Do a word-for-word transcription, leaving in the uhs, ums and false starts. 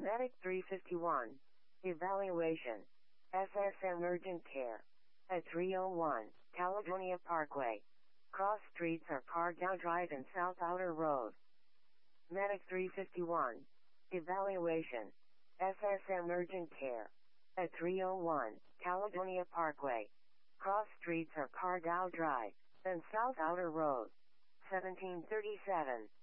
Medic three fifty-one. Evaluation. S S M Urgent Care. At three oh one, Caledonia Parkway. Cross streets are Cardau Drive and South Outer Road. Medic three fifty-one. Evaluation. S S M Urgent Care. At three oh one, Caledonia Parkway. Cross streets are Cardau Drive and South Outer Road. seventeen thirty-seven.